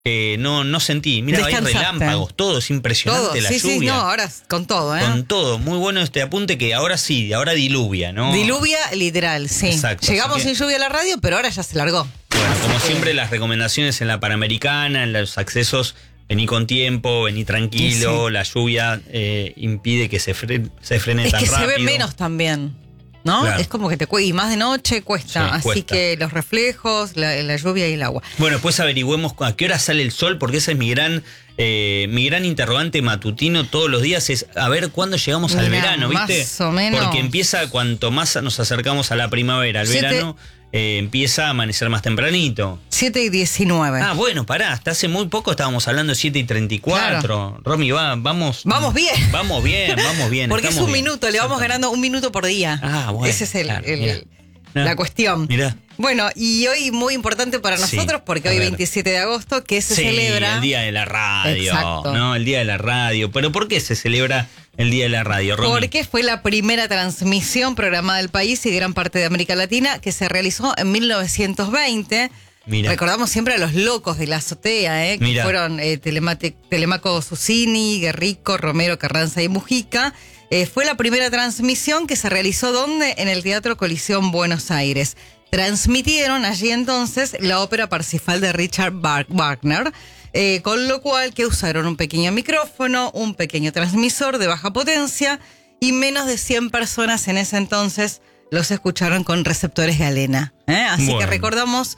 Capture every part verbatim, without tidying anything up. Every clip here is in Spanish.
Eh, no, no sentí. Mira, hay relámpagos, todo, es impresionante todo, la sí, lluvia. Sí, no, ahora con todo, ¿eh? Con todo, muy bueno este apunte que ahora sí, ahora diluvia, ¿no? Diluvia literal, sí. Exacto. Llegamos que, sin lluvia a la radio, pero ahora ya se largó. Bueno, como siempre, las recomendaciones en la Panamericana, en los accesos, vení con tiempo, vení tranquilo, sí. La lluvia eh, impide que se, fre se frene es tan que rápido. Se ve menos también. ¿No? Claro. Es como que te cuesta, y más de noche cuesta, sí, así cuesta. Que los reflejos, la, la lluvia y el agua. Bueno, después averigüemos a qué hora sale el sol, porque ese es mi gran, eh, mi gran interrogante matutino todos los días, es a ver cuándo llegamos al Mirá, verano, ¿viste? Más o menos. Porque empieza, cuanto más nos acercamos a la primavera, al Siete... verano, eh, empieza a amanecer más tempranito. siete y diecinueve. Ah, bueno, pará, hasta hace muy poco estábamos hablando de siete y treinta y cuatro. Claro. Romy, va, vamos. Vamos bien. Vamos bien, vamos bien. Porque es un bien. minuto, le vamos ganando un minuto por día. Ah, bueno. Ese es el, claro, el, mirá. el, la cuestión. Mirá. Bueno, y hoy muy importante para nosotros, sí, porque hoy veintisiete de agosto, que se sí, celebra... el Día de la Radio. Exacto. ¿No? El Día de la Radio. ¿Pero por qué se celebra el Día de la Radio, Romy? Porque fue la primera transmisión programada del país y gran parte de América Latina que se realizó en mil novecientos veinte. Mira. Recordamos siempre a los locos de la azotea, ¿eh? Que Mira. fueron eh, Telemate, Telemaco Susini, Guerrico, Romero, Carranza y Mujica. Eh, fue la primera transmisión que se realizó, ¿dónde? En el Teatro Colisión Buenos Aires. Transmitieron allí entonces la ópera Parsifal de Richard Wagner, eh, con lo cual que usaron un pequeño micrófono, un pequeño transmisor de baja potencia y menos de cien personas en ese entonces los escucharon con receptores galena. ¿eh? Así bueno. que recordamos...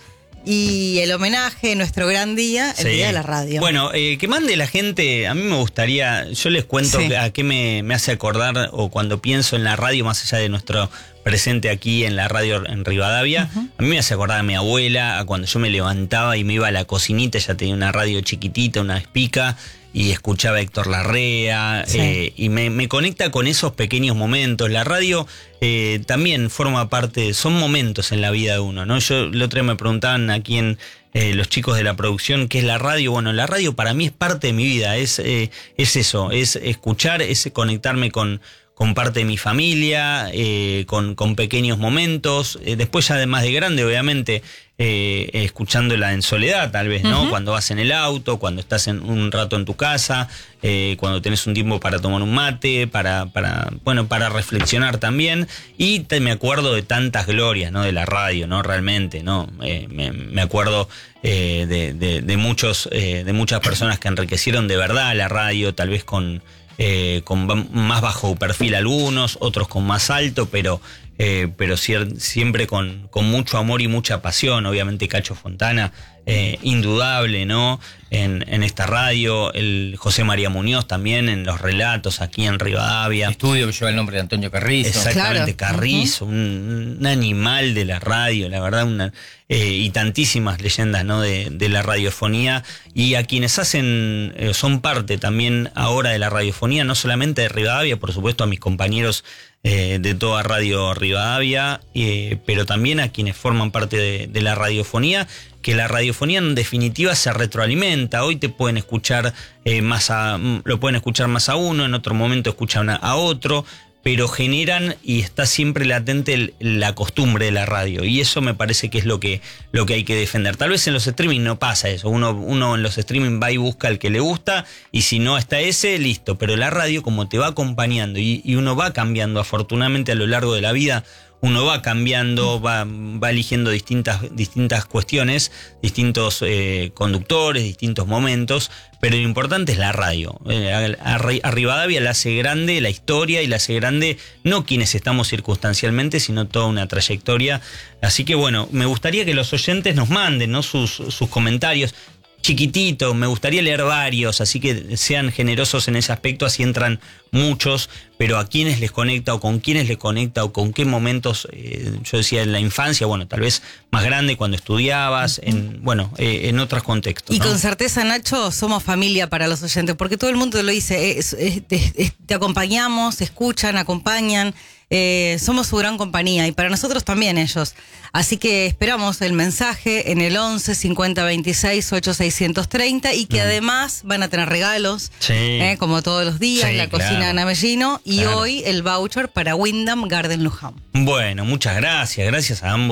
Y el homenaje, nuestro gran día, el sí. Día de la Radio. Bueno, eh, que mande la gente, a mí me gustaría, yo les cuento sí. a qué me, me hace acordar, o cuando pienso en la radio, más allá de nuestro presente aquí en la radio en Rivadavia, uh-huh. a mí me hace acordar a mi abuela, a cuando yo me levantaba y me iba a la cocinita, ella tenía una radio chiquitita, una espica, y escuchaba a Héctor Larrea, sí. eh, y me, me conecta con esos pequeños momentos. La radio eh, también forma parte, son momentos en la vida de uno, ¿no? Yo el otro día me preguntaban aquí en eh, los chicos de la producción qué es la radio. Bueno, la radio para mí es parte de mi vida, es, eh, es eso, es escuchar, es conectarme con... con parte de mi familia, eh, con, con pequeños momentos, eh, después ya de más de grande, obviamente, eh, escuchándola en soledad, tal vez, ¿no? Uh-huh. Cuando vas en el auto, cuando estás en un rato en tu casa, eh, cuando tenés un tiempo para tomar un mate, para, para, bueno, para reflexionar también, y te, me acuerdo de tantas glorias, ¿no? De la radio, ¿no? Realmente, ¿no? Eh, me, me acuerdo eh, de, de, de muchos, eh, de muchas personas que enriquecieron de verdad la radio, tal vez con Eh, con más bajo perfil algunos, otros con más alto, pero, eh, pero sier- siempre con, con mucho amor y mucha pasión. Obviamente Cacho Fontana, eh, indudable, ¿no? En, en esta radio, el José María Muñoz también en los relatos aquí en Rivadavia. Estudio que lleva el nombre de Antonio Carrizo. Exactamente, claro. Carrizo, uh-huh. un, un animal de la radio, la verdad, una, eh, y tantísimas leyendas, ¿no? de, de la radiofonía, y a quienes hacen, eh, son parte también ahora de la radiofonía, no solamente de Rivadavia, por supuesto a mis compañeros eh, de toda Radio Rivadavia, eh, pero también a quienes forman parte de, de la radiofonía, que la radiofonía en definitiva se retroalimenta. Hoy te pueden escuchar eh, más a, lo pueden escuchar más a uno, en otro momento escuchan a, a otro, pero generan y está siempre latente el, la costumbre de la radio, y eso me parece que es lo que, lo que hay que defender. Tal vez en los streaming no pasa eso, uno, uno en los streaming va y busca el que le gusta, y si no está ese, listo, pero la radio como te va acompañando y, y uno va cambiando afortunadamente a lo largo de la vida, uno va cambiando, va, va eligiendo distintas, distintas cuestiones, distintos eh, conductores, distintos momentos, pero lo importante es la radio. Eh, a, a Rivadavia la hace grande la historia, y la hace grande no quienes estamos circunstancialmente, sino toda una trayectoria. Así que bueno, me gustaría que los oyentes nos manden, ¿no? sus, sus comentarios. Chiquitito, me gustaría leer varios, así que sean generosos en ese aspecto, así entran muchos, pero a quiénes les conecta, o con quiénes les conecta, o con qué momentos, eh, yo decía en la infancia, bueno, tal vez más grande cuando estudiabas, en bueno, eh, en otros contextos. Y ¿no? con certeza, Nacho, somos familia para los oyentes, porque todo el mundo te lo dice, es, es, es, es, te acompañamos, escuchan, acompañan, eh, somos su gran compañía, y para nosotros también ellos. Así que esperamos el mensaje en el once cincuenta veintiséis ocho seiscientos treinta, y que mm. además van a tener regalos, sí. eh, como todos los días, sí, la claro. cocina Ana Bellino, y claro. hoy el voucher para Wyndham Garden Luján. Bueno, muchas gracias, gracias a ambos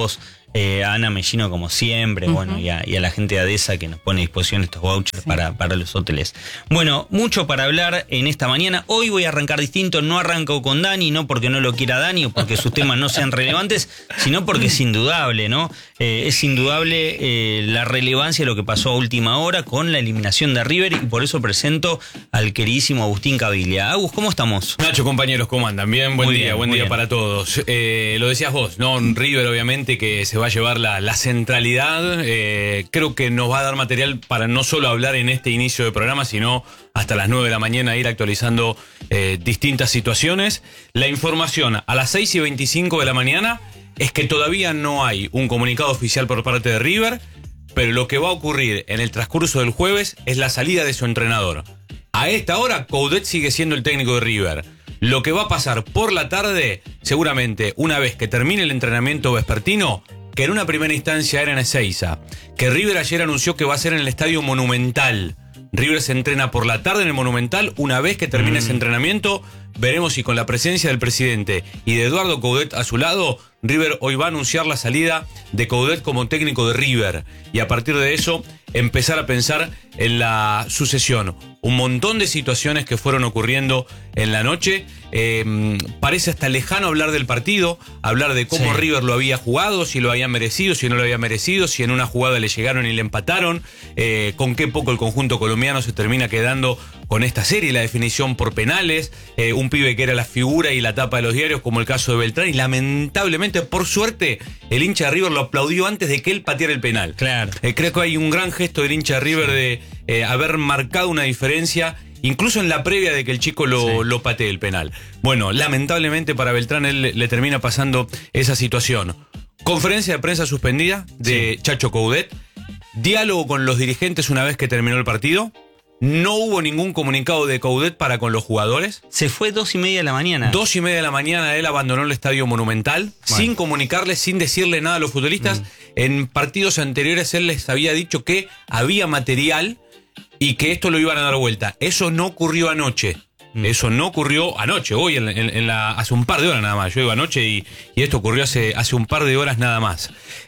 Eh, a Ana Mellino, como siempre, uh-huh. bueno, y a, y a la gente de ADESA que nos pone a disposición estos vouchers sí. para, para los hoteles. Bueno, mucho para hablar en esta mañana. Hoy voy a arrancar distinto, no arranco con Dani, no porque no lo quiera Dani o porque sus temas no sean relevantes, sino porque es indudable, ¿no? Eh, es indudable eh, la relevancia de lo que pasó a última hora con la eliminación de River, y por eso presento al queridísimo Agustín Caviglia. Agus, ¿cómo estamos? Nacho, compañeros, ¿cómo andan? Bien, buen muy día, bien, buen día bien. para todos. Eh, lo decías vos, ¿no? River, obviamente, que se va a llevar la, la centralidad. Eh, creo que nos va a dar material para no solo hablar en este inicio de programa, sino hasta las nueve de la mañana ir actualizando eh, distintas situaciones. La información a las seis y veinticinco de la mañana es que todavía no hay un comunicado oficial por parte de River, pero lo que va a ocurrir en el transcurso del jueves es la salida de su entrenador. A esta hora, Coudet sigue siendo el técnico de River. Lo que va a pasar por la tarde, seguramente, una vez que termine el entrenamiento vespertino, que en una primera instancia era en Ezeiza, que River ayer anunció que va a ser en el Estadio Monumental. River se entrena por la tarde en el Monumental. Una vez que termine mm. ese entrenamiento, veremos si con la presencia del presidente y de Eduardo Coudet a su lado, River hoy va a anunciar la salida de Coudet como técnico de River. Y a partir de eso, empezar a pensar en la sucesión. Un montón de situaciones que fueron ocurriendo en la noche. Eh, parece hasta lejano hablar del partido, hablar de cómo sí. River lo había jugado, si lo había merecido, si no lo había merecido, si en una jugada le llegaron y le empataron, eh, con qué poco el conjunto colombiano se termina quedando con esta serie, la definición por penales, eh, un pibe que era la figura y la tapa de los diarios, como el caso de Beltrán, y lamentablemente, por suerte, el hincha de River lo aplaudió antes de que él pateara el penal. Claro. Eh, creo que hay un gran gesto del hincha de River de eh, haber marcado una diferencia, incluso en la previa de que el chico lo, sí. lo patee el penal. Bueno, lamentablemente para Beltrán él le, le termina pasando esa situación. Conferencia de prensa suspendida de sí. Chacho Coudet. Diálogo con los dirigentes una vez que terminó el partido. No hubo ningún comunicado de Coudet para con los jugadores. Se fue dos y media de la mañana. Dos y media de la mañana él abandonó el Estadio Monumental, bueno. sin comunicarles, sin decirle nada a los futbolistas. Mm. En partidos anteriores él les había dicho que había material y que esto lo iban a dar vuelta. Eso no ocurrió anoche. Mm. Eso no ocurrió anoche, hoy, en, en, en la, hace un par de horas nada más. Yo digo anoche y, y esto ocurrió hace, hace un par de horas nada más.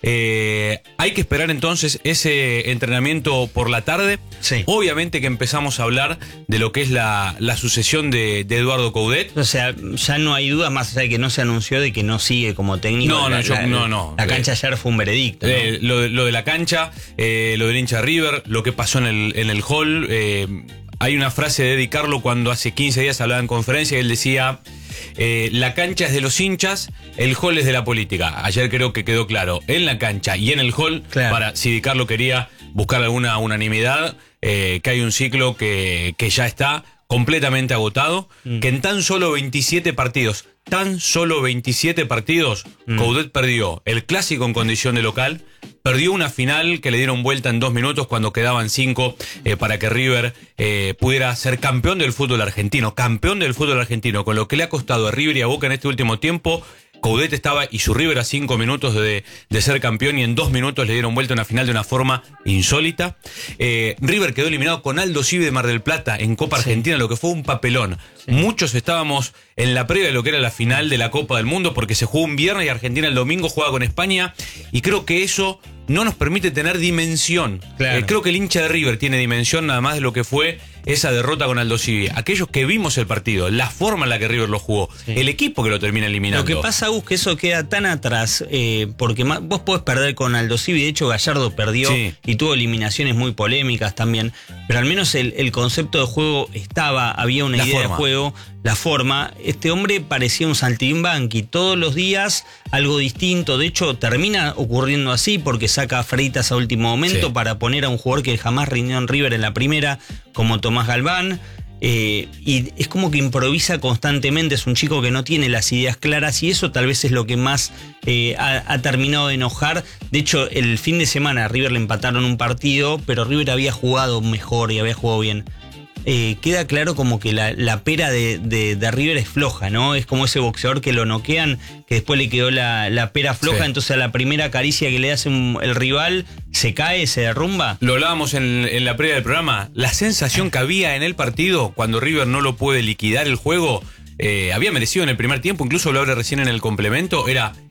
Eh, hay que esperar entonces ese entrenamiento por la tarde. Sí. Obviamente que empezamos a hablar de lo que es la, la sucesión de, de Eduardo Coudet. O sea, ya no hay dudas, más allá de que no se anunció de que no sigue como técnico. No, no, la, yo, la, no, no. La cancha ayer fue un veredicto, ¿no? Eh, lo, de, lo de la cancha, eh, lo del hincha River, lo que pasó en el, en el hall. Eh, Hay una frase de Eddie Carlo cuando hace quince días hablaba en conferencia y él decía, eh, la cancha es de los hinchas, el hall es de la política. Ayer creo que quedó claro, en la cancha y en el hall, claro. para si Eddie Carlo quería buscar alguna unanimidad, eh, que hay un ciclo que, que ya está completamente agotado, mm. que en tan solo veintisiete partidos, tan solo veintisiete partidos, mm. Coudet perdió el clásico en condición de local, perdió una final que le dieron vuelta en dos minutos cuando quedaban cinco eh, para que River eh, pudiera ser campeón del fútbol argentino, campeón del fútbol argentino, con lo que le ha costado a River y a Boca en este último tiempo. Coudet estaba y su River a cinco minutos de, de ser campeón y en dos minutos le dieron vuelta a una final de una forma insólita. Eh, River quedó eliminado con Aldo Civi de Mar del Plata en Copa Argentina, sí. lo que fue un papelón. Sí. Muchos estábamos en la previa de lo que era la final de la Copa del Mundo porque se jugó un viernes y Argentina el domingo juega con España y creo que eso no nos permite tener dimensión. Claro. Eh, creo que el hincha de River tiene dimensión nada más de lo que fue esa derrota con Aldo Civi. Aquellos que vimos el partido, la forma en la que River lo jugó, sí. el equipo que lo termina eliminando. Lo que pasa, Gus, que eso queda tan atrás, eh, porque más, vos podés perder con Aldo Civi, de hecho Gallardo perdió sí. y tuvo eliminaciones muy polémicas también, pero al menos el, el concepto de juego estaba, había una la idea forma. de juego, la forma. Este hombre parecía un saltimbanqui, todos los días algo distinto, de hecho termina ocurriendo así porque saca Freitas a último momento sí. para poner a un jugador que jamás rindió en River en la primera, como Tomás Galván, eh, y es como que improvisa constantemente, es un chico que no tiene las ideas claras y eso tal vez es lo que más eh, ha, ha terminado de enojar. De hecho, el fin de semana a River le empataron un partido, pero River había jugado mejor y había jugado bien. Eh, queda claro como que la, la pera de, de, de River es floja, ¿no? Es como ese boxeador que lo noquean, que después le quedó la, la pera floja, sí. entonces a la primera caricia que le hace un, el rival, se cae, se derrumba. Lo hablábamos en, en la previa del programa, la sensación que había en el partido, cuando River no lo puede liquidar el juego, eh, había merecido en el primer tiempo, incluso lo hablé recién en el complemento, era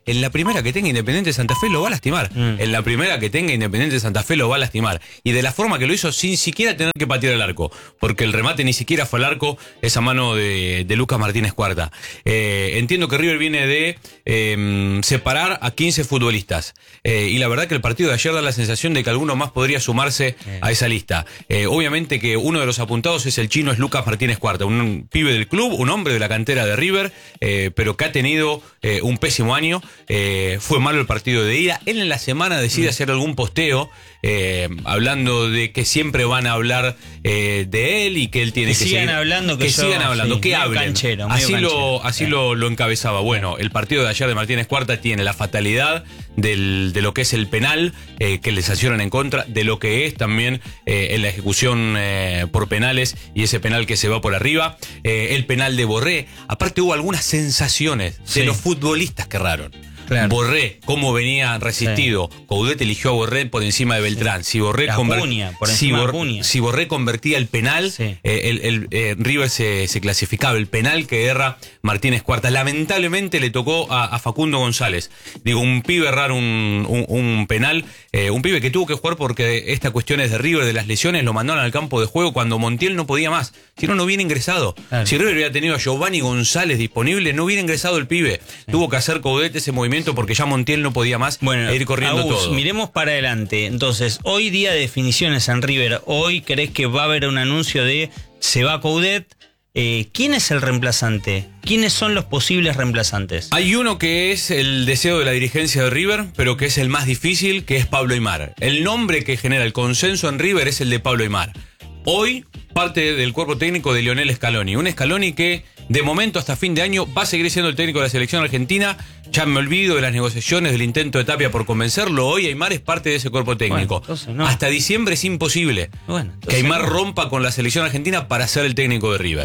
en la primera que tenga Independiente de Santa Fe lo va a lastimar. Mm. En la primera que tenga Independiente de Santa Fe lo va a lastimar. Y de la forma que lo hizo sin siquiera tener que patear el arco. Porque el remate ni siquiera fue al arco, esa mano de, de Lucas Martínez Cuarta. Eh, entiendo que River viene de eh, separar a quince futbolistas. Eh, y la verdad que el partido de ayer da la sensación de que alguno más podría sumarse eh. a esa lista. Eh, obviamente que uno de los apuntados es el chino, es Lucas Martínez Cuarta. Un, un pibe del club, un hombre de la cantera de River, eh, pero que ha tenido eh, un pésimo año. Eh, fue malo el partido de ida. Él en la semana decide mm. hacer algún posteo eh, hablando de que siempre van a hablar eh, de él y que él tiene que, que sigan seguir, hablando, que, que yo, sigan hablando, sí, que hablen. Canchero, así canchero. lo, así sí. lo, lo encabezaba. Bueno, el partido de ayer de Martínez Cuarta tiene la fatalidad del, de lo que es el penal eh, que le sancionan en contra, de lo que es también eh, en la ejecución eh, por penales y ese penal que se va por arriba, eh, el penal de Borré. Aparte hubo algunas sensaciones sí. de los futbolistas que erraron. Claro. Borré, cómo venía resistido. Sí. Coudet eligió a Borré por encima de Beltrán. Si Borré, conver... Acuña, por si, Bor... si Borré convertía el penal, sí. eh, el, el eh, River se, se clasificaba. El penal que erra Martínez Cuarta. Lamentablemente le tocó a, a Facundo González. Digo, un pibe errar un, un, un penal. Eh, un pibe que tuvo que jugar porque esta cuestión es de River, de las lesiones, lo mandaron al campo de juego cuando Montiel no podía más. Si no, no hubiera ingresado. Claro. Si River hubiera tenido a Giovanni González disponible, no hubiera ingresado el pibe. Sí. Tuvo que hacer Coudet ese movimiento porque ya Montiel no podía más bueno, e ir corriendo Agus, todo. Miremos para adelante. Entonces, hoy día de definiciones en River. Hoy crees que va a haber un anuncio de se va Coudet. Eh, ¿Quién es el reemplazante? ¿Quiénes son los posibles reemplazantes? Hay uno que es el deseo de la dirigencia de River, pero que es el más difícil, que es Pablo Aimar. El nombre que genera el consenso en River es el de Pablo Aimar. Hoy parte del cuerpo técnico de Lionel Scaloni. Un Scaloni que de momento hasta fin de año va a seguir siendo el técnico de la selección argentina. Ya me olvido de las negociaciones, del intento de Tapia por convencerlo. Hoy Aimar es parte de ese cuerpo técnico. Bueno, entonces no. Hasta diciembre es imposible bueno, que Aimar no. rompa con la selección argentina para ser el técnico de River.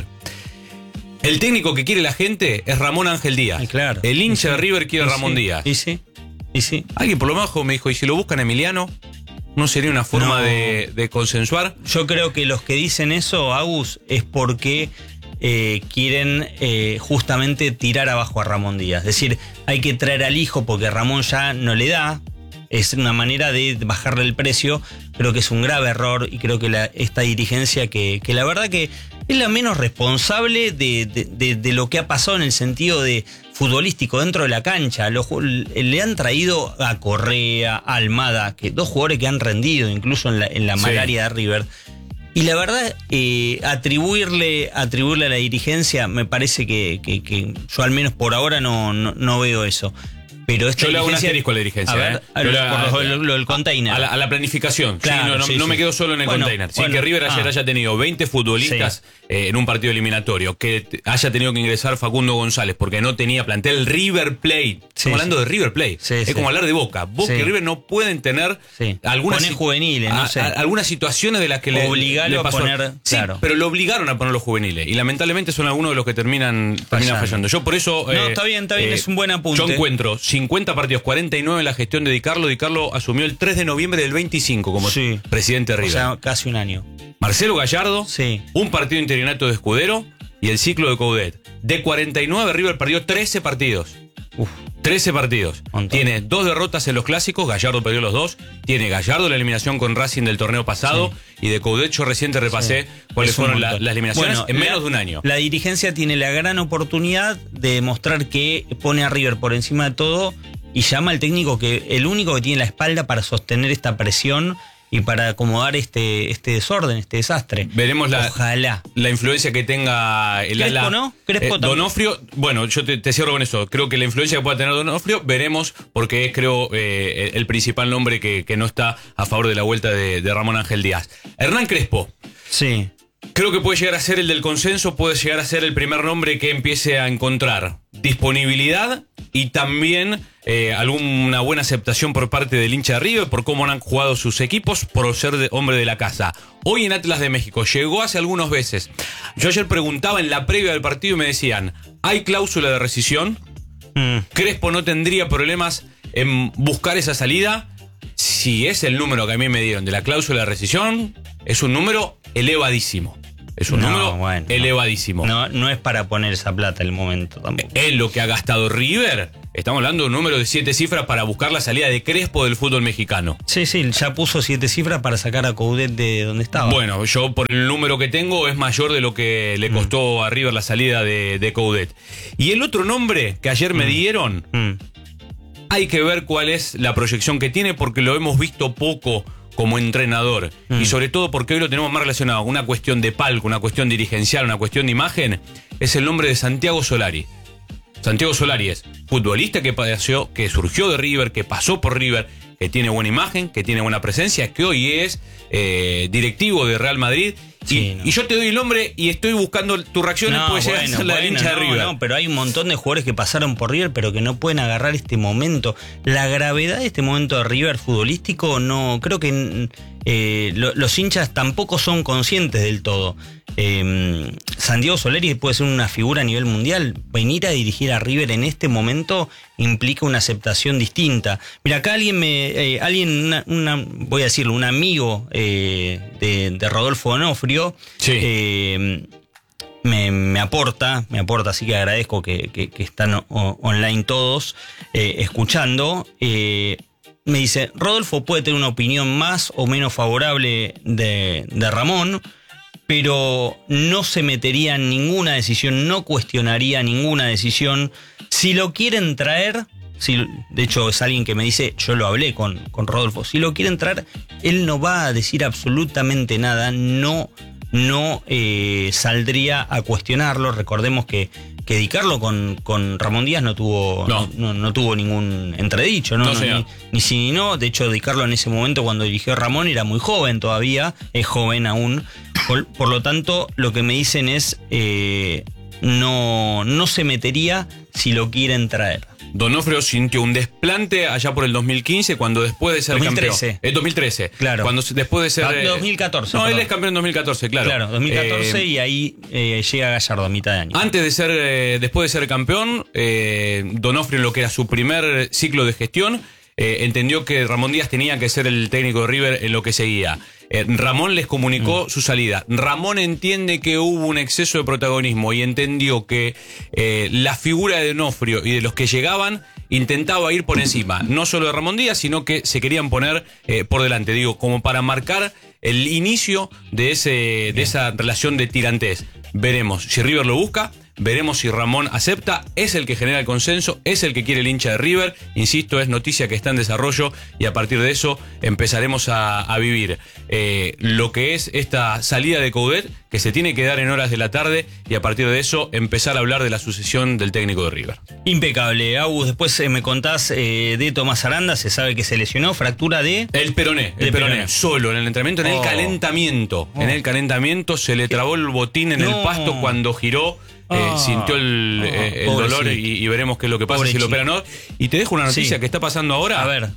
El técnico que quiere la gente es Ramón Ángel Díaz. Ay, claro. El hincha sí, de River quiere sí, a Ramón sí, Díaz. Y sí, y sí. Alguien por lo bajo me dijo, ¿y si lo buscan a Emiliano? ¿No sería una forma no. de, de consensuar? Yo creo que los que dicen eso, Agus, es porque eh, quieren eh, justamente tirar abajo a Ramón Díaz. Es decir, hay que traer al hijo porque Ramón ya no le da. Es una manera de bajarle el precio. Creo que es un grave error y creo que la, esta dirigencia que, que la verdad que es la menos responsable de, de, de, de lo que ha pasado en el sentido de futbolístico dentro de la cancha. Los, le han traído a Correa, a Almada, que dos jugadores que han rendido incluso en la, en la sí. malaria de River. Y la verdad, eh, atribuirle, atribuirle a la dirigencia me parece que, que, que yo al menos por ahora no, no, no veo eso. Pero esta yo le hago un asterisco a la dirigencia. A ver, ¿eh? a lo, la, por lo, lo del container. A la, a la planificación. Claro, sí, no, no, sí, no sí. me quedo solo en el bueno, container. Sí, bueno, que River ayer ah. haya tenido veinte futbolistas sí. eh, en un partido eliminatorio. Que haya tenido que ingresar Facundo González porque no tenía plantel. River Plate. Estamos sí, hablando sí. de River Plate. Sí, es sí. como hablar de Boca. Boca sí. y River no pueden tener sí. algunas, poner juveniles, no sé. a, a, algunas situaciones de las que le, Obligarlo le pasó. a poner. Sí, claro. pero lo obligaron a poner los juveniles. Y lamentablemente son algunos de los que terminan, terminan fallando. Yo por eso. No, eh, está bien, está bien. Eh, es un buen apunte. Yo encuentro cincuenta partidos, cuarenta y nueve en la gestión de Di Carlo. Di Carlo asumió el tres de noviembre del veinticinco como sí. presidente de River. O sea, casi un año. Marcelo Gallardo, sí. un partido interinato de Escudero y el ciclo de Coudet. De cuarenta y nueve, River perdió trece partidos. Uf. trece partidos. Montón. Tiene dos derrotas en los clásicos, Gallardo perdió los dos. Tiene Gallardo la eliminación con Racing del torneo pasado. Sí. Y de Coudet yo recién te repasé sí. cuáles fueron la, las eliminaciones bueno, en menos la, de un año. La dirigencia tiene la gran oportunidad de demostrar que pone a River por encima de todo y llama al técnico que el único que tiene la espalda para sostener esta presión y para acomodar este, este desorden, este desastre. Veremos la, Ojalá. la influencia que tenga el Crespo, ala. ¿no? Crespo eh, Donofrio, bueno, yo te, te cierro con eso. Creo que la influencia que pueda tener Donofrio, veremos, porque es, creo, eh, el principal nombre que, que no está a favor de la vuelta de, de Ramón Ángel Díaz. Hernán Crespo. Sí. Creo que puede llegar a ser el del consenso, puede llegar a ser el primer nombre que empiece a encontrar disponibilidad y también eh, alguna buena aceptación por parte del hincha de River, por cómo han jugado sus equipos, por ser de, hombre de la casa. Hoy en Atlas de México, llegó hace algunas veces. Yo ayer preguntaba en la previa del partido y me decían, ¿hay cláusula de rescisión? Mm. ¿Crespo no tendría problemas en buscar esa salida? Si es el número que a mí me dieron de la cláusula de rescisión, es un número elevadísimo. Es un no, número bueno, elevadísimo. No, no es para poner esa plata en el momento tampoco. Es lo que ha gastado River estamos hablando de un número de siete cifras para buscar la salida de Crespo del fútbol mexicano. Sí, sí, ya puso siete cifras para sacar a Coudet de donde estaba. Bueno, yo por el número que tengo es mayor de lo que le costó mm. a River la salida de, de Coudet. Y el otro nombre que ayer mm. me dieron, mm. hay que ver cuál es la proyección que tiene, porque lo hemos visto poco como entrenador, mm. y sobre todo porque hoy lo tenemos más relacionado con una cuestión de palco, una cuestión dirigencial, una cuestión de imagen, es el nombre de Santiago Solari. Santiago Solari es futbolista que padeció, que surgió de River, que pasó por River, que tiene buena imagen, que tiene buena presencia, que hoy es eh, directivo de Real Madrid. Sí, y, no. y yo te doy el nombre y estoy buscando tus reacciones, no, porque bueno, llegas a la bueno, hincha no, de River. No, pero hay un montón de jugadores que pasaron por River, pero que no pueden agarrar este momento. La gravedad de este momento de River futbolístico, no creo que eh, lo, los hinchas tampoco son conscientes del todo. Eh, Santiago Solari puede ser una figura a nivel mundial. Venir a dirigir a River en este momento implica una aceptación distinta. Mira, acá alguien me, eh, alguien, una, una, voy a decirlo, un amigo eh, de, de Rodolfo Onofrio, sí. eh, me, me aporta, me aporta, así que agradezco que, que, que están o, online todos eh, escuchando. Eh, me dice, Rodolfo puede tener una opinión más o menos favorable de, de Ramón, pero no se metería en ninguna decisión, no cuestionaría ninguna decisión. Si lo quieren traer, si, de hecho es alguien que me dice, yo lo hablé con, con Rodolfo, si lo quieren traer, él no va a decir absolutamente nada, no, no eh, saldría a cuestionarlo. Recordemos que, que Di Carlo con, con Ramón Díaz no tuvo, no. No, no tuvo ningún entredicho, ¿no? No, no, ni, ni sí ni no. De hecho, Di Carlo en ese momento, cuando dirigió a Ramón, era muy joven todavía, es joven aún. Por, por lo tanto, lo que me dicen es, eh, no, no se metería si lo quieren traer. Donofrio sintió un desplante allá por el dos mil quince, cuando después de ser dos mil trece. campeón. Es dos mil trece. Claro. Cuando después de ser. Ah, dos mil catorce. No, perdón. él es campeón en dos mil catorce, claro. Claro, dos mil catorce, eh, y ahí eh, llega Gallardo a mitad de año. Antes de ser, eh, después de ser campeón, eh, Donofrio, en lo que era su primer ciclo de gestión, eh, entendió que Ramón Díaz tenía que ser el técnico de River en lo que seguía. Eh, Ramón les comunicó mm. su salida. Ramón entiende que hubo un exceso de protagonismo y entendió que eh, la figura de Donofrio y de los que llegaban intentaba ir por encima, no solo de Ramón Díaz, sino que se querían poner eh, por delante, digo, como para marcar el inicio de, ese, de esa relación de tirantez. Veremos si River lo busca. Veremos si Ramón acepta, es el que genera el consenso, es el que quiere el hincha de River. Insisto, es noticia que está en desarrollo y a partir de eso empezaremos a, a vivir eh, lo que es esta salida de Coudet, que se tiene que dar en horas de la tarde, y a partir de eso empezar a hablar de la sucesión del técnico de River. Impecable, Agus. Después eh, me contás eh, de Tomás Aranda, se sabe que se lesionó, fractura de... El peroné, el de peroné, peroné, solo en el entrenamiento, en oh. el calentamiento. Oh. En el calentamiento se le trabó el botín en no. el pasto cuando giró. Eh, oh, sintió el, oh, eh, el dolor y, y veremos qué es lo que pasa pobre si lo operan. Y te dejo una noticia sí. que está pasando ahora. A ver.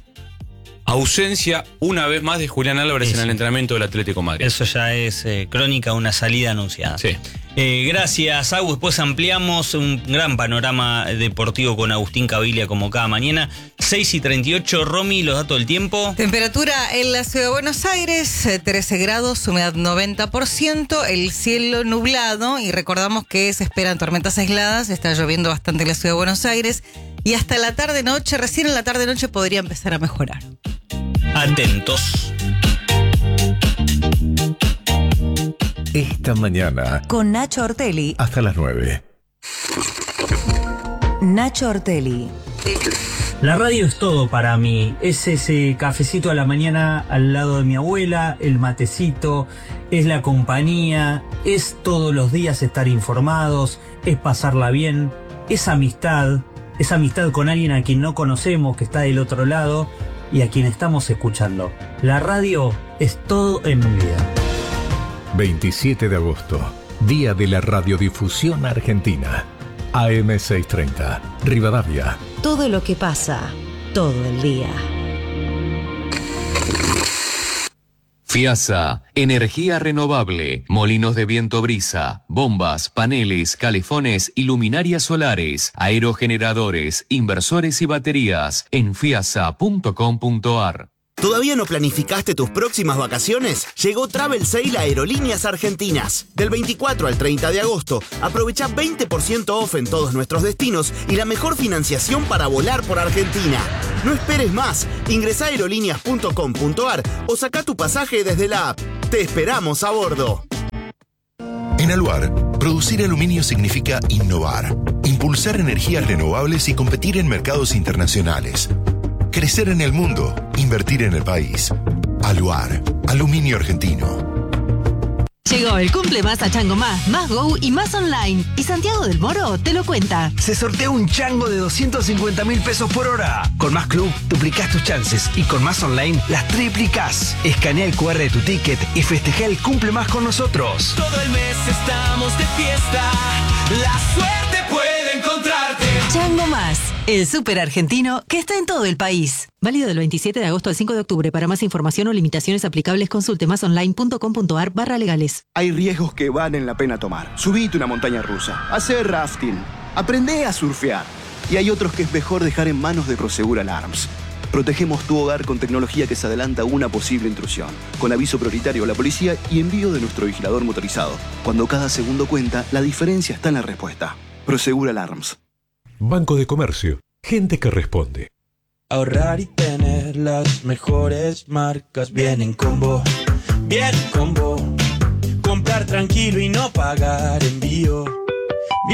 Ausencia una vez más de Julián Álvarez sí, en el entrenamiento del Atlético de Madrid. Eso ya es eh, crónica, una salida anunciada. Sí. Eh, gracias, Agus. Después ampliamos un gran panorama deportivo con Agustín Caviglia como cada mañana. seis y treinta y ocho, Romy, los datos del tiempo. Temperatura en la ciudad de Buenos Aires, trece grados, humedad noventa por ciento, el cielo nublado, y recordamos que se esperan tormentas aisladas, está lloviendo bastante en la ciudad de Buenos Aires, y hasta la tarde-noche, recién en la tarde-noche podría empezar a mejorar. Atentos. Esta mañana con Nacho Ortelli hasta las nueve. Nacho Ortelli. La radio es todo para mí. Es ese cafecito a la mañana al lado de mi abuela, el matecito, es la compañía, es todos los días estar informados, es pasarla bien, es amistad, es amistad con alguien a quien no conocemos, que está del otro lado y a quien estamos escuchando. La radio es todo en mi vida. veintisiete de agosto, Día de la Radiodifusión Argentina. A M seiscientos treinta, Rivadavia. Todo lo que pasa, todo el día. FIASA, energía renovable, molinos de viento brisa, bombas, paneles, calefones y luminarias solares, aerogeneradores, inversores y baterías en fiasa punto com punto ar. ¿Todavía no planificaste tus próximas vacaciones? Llegó Travel Sale a Aerolíneas Argentinas. Del veinticuatro al treinta de agosto, aprovecha veinte por ciento off en todos nuestros destinos y la mejor financiación para volar por Argentina. No esperes más. Ingresá a aerolíneas punto com punto ar o saca tu pasaje desde la app. Te esperamos a bordo. En Aluar, producir aluminio significa innovar, impulsar energías renovables y competir en mercados internacionales. Crecer en el mundo, invertir en el país. Aluar, aluminio argentino. Llegó el cumple más a Chango Más, Más Go y Más Online. Y Santiago del Moro te lo cuenta. Se sortea un chango de doscientos cincuenta mil pesos por hora. Con Más Club duplicás tus chances y con Más Online las triplicás. Escanea el cu erre de tu ticket y festeja el cumple más con nosotros. Todo el mes estamos de fiesta. La suerte puede encontrarte. Chango Más, el súper argentino que está en todo el país. Válido del veintisiete de agosto al cinco de octubre. Para más información o limitaciones aplicables, consulte masonline punto com punto ar barra legales. Hay riesgos que valen la pena tomar. Subite una montaña rusa, hacer rafting, aprende a surfear. Y hay otros que es mejor dejar en manos de Prosegur Alarms. Protegemos tu hogar con tecnología que se adelanta a una posible intrusión, con aviso prioritario a la policía y envío de nuestro vigilador motorizado. Cuando cada segundo cuenta, la diferencia está en la respuesta. Prosegur Alarms. Banco de Comercio. Gente que responde. Ahorrar y tener las mejores marcas vienen con vos, vienen con vos. Comprar tranquilo y no pagar envío.